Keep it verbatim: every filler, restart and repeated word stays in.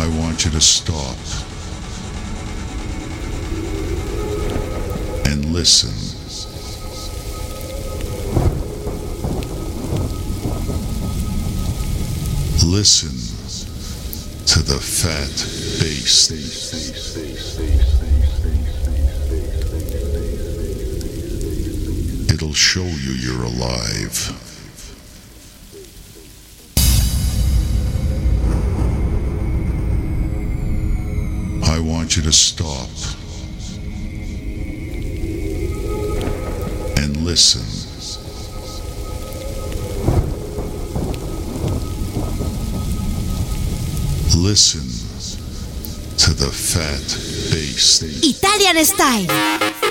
I want you to stop and listen. Listen to the fat bass. It'll show you you're alive. I want you to stop and listen. Listen to the fat bass. Italian Style.